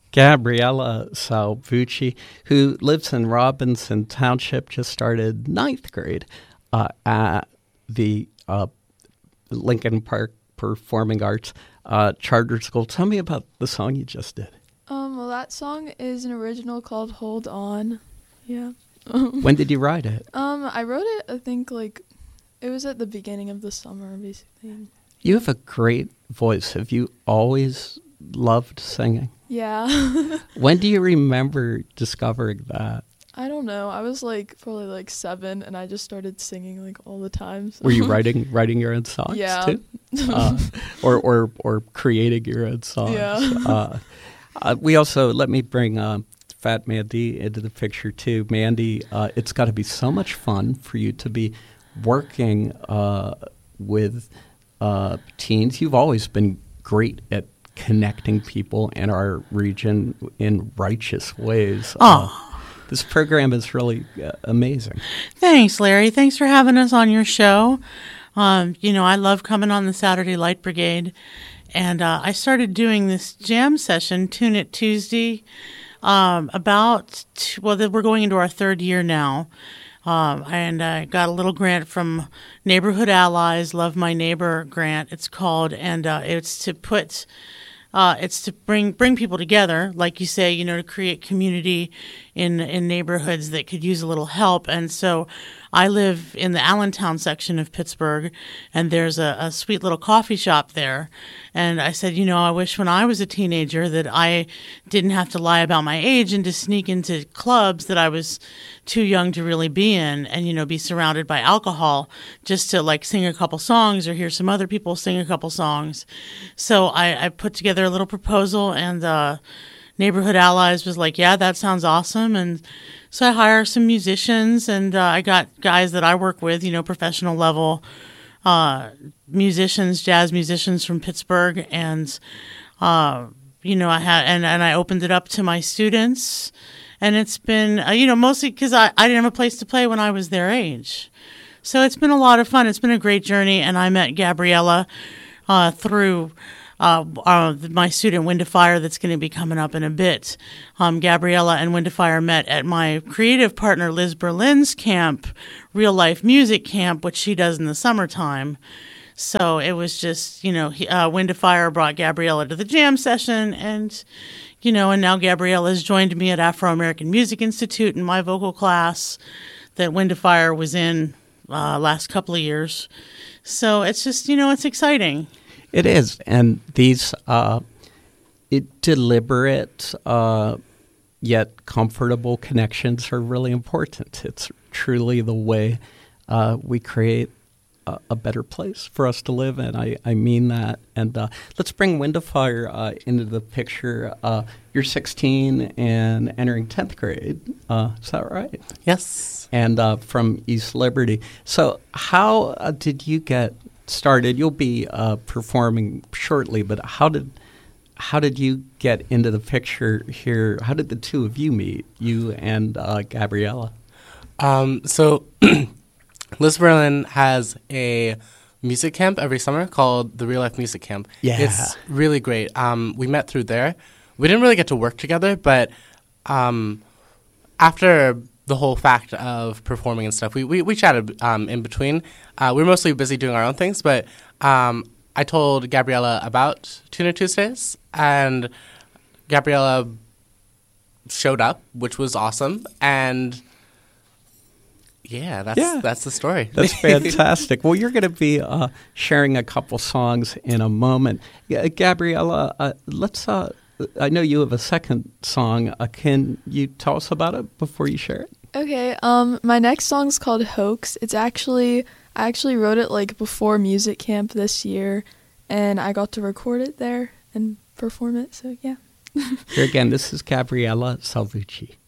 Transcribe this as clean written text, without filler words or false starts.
Gabriella Salvucci, who lives in Robinson Township, just started ninth grade at the Lincoln Park Performing Arts Charter School. Tell me about the song you just did. Well, that song is an original called Hold On. Yeah. When did you write it? I wrote it, I think, it was at the beginning of the summer, basically. You have a great voice. Have you always loved singing? Yeah. When do you remember discovering that? I don't know. I was probably 7, and I just started singing all the time. So. Were you writing your own songs too? Or creating your own songs? Yeah. We also, let me bring Fat Mandy into the picture too. Mandy, it's got to be so much fun for you to be working with teens. You've always been great at connecting people in our region in righteous ways. This program is really amazing. Thanks, Larry. Thanks for having us on your show. I love coming on the Saturday Light Brigade. And I started doing this jam session, Tune It Tuesday, we're going into our third year now. And I got a little grant from Neighborhood Allies, Love My Neighbor grant, it's called. And it's to bring people together, like you say, to create community in neighborhoods that could use a little help. And so I live in the Allentown section of Pittsburgh, and there's a sweet little coffee shop there. And I said, I wish when I was a teenager that I didn't have to lie about my age and to sneak into clubs that I was too young to really be in and, be surrounded by alcohol just to sing a couple songs or hear some other people sing a couple songs. So I put together a little proposal, and Neighborhood Allies was like, yeah, that sounds awesome. And so I hire some musicians, and I got guys that I work with, professional level musicians, jazz musicians from Pittsburgh. And, I opened it up to my students. And it's been, mostly because I didn't have a place to play when I was their age. So it's been a lot of fun. It's been a great journey. And I met Gabriella through my student Wind to Fire that's going to be coming up in a bit. Gabriella and Wind to Fire met at my creative partner Liz Berlin's camp, Real Life Music Camp, which she does in the summertime. So it was just, Wind to Fire brought Gabriella to the jam session, and now Gabriella has joined me at Afro-American Music Institute in my vocal class that Wind to Fire was in last couple of years. So it's just, it's exciting. It is, and these deliberate yet comfortable connections are really important. It's truly the way we create a better place for us to live in. I mean that. And let's bring Wind to Fire into the picture. You're 16 and entering 10th grade. Is that right? Yes. And from East Liberty. So how did you get started? You'll be performing shortly, but how did you get into the picture here? How did the two of you meet, you and Gabriella? So Liz Berlin has a music camp every summer called the Real Life Music Camp. Yeah. It's really great. We met through there. We didn't really get to work together, but after the whole fact of performing and stuff, we chatted in between. We were mostly busy doing our own things, but I told Gabriella about Tune It Tuesdays, and Gabriella showed up, which was awesome, and that's the story. That's fantastic. Well, you're going to be sharing a couple songs in a moment. Gabriella, let's. I know you have a second song. Can you tell us about it before you share it? Okay. My next song's called Hoax. I actually wrote it before music camp this year, and I got to record it there and perform it. So yeah. Here again, this is Gabriella Salvucci.